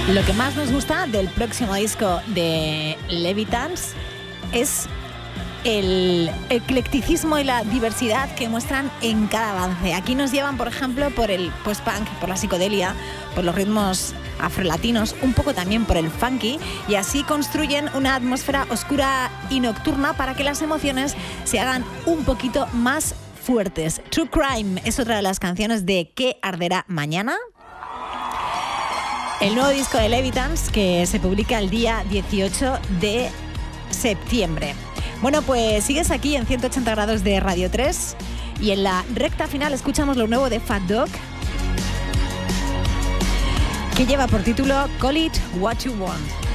Lo que más nos gusta del próximo disco de Levitans es el eclecticismo y la diversidad que muestran en cada avance. Aquí nos llevan, por ejemplo, por el post-punk, por la psicodelia, por los ritmos afrolatinos, un poco también por el funky, y así construyen una atmósfera oscura y nocturna para que las emociones se hagan un poquito más fuertes. True Crime es otra de las canciones de ¿Qué arderá mañana? El nuevo disco de Levitans, que se publica el día 18 de septiembre. Bueno, pues sigues aquí en 180 grados de Radio 3 y en la recta final escuchamos lo nuevo de Fat Dog, que lleva por título Call It What You Want.